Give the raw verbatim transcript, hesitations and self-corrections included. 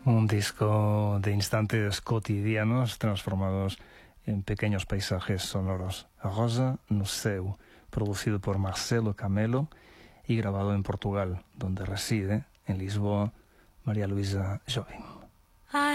Un disco de instantes cotidianos transformados en pequeños paisajes sonoros. A Rosa no Seu, producido por Marcelo Camelo y grabado en Portugal, donde reside, en Lisboa, María Luisa Jobim.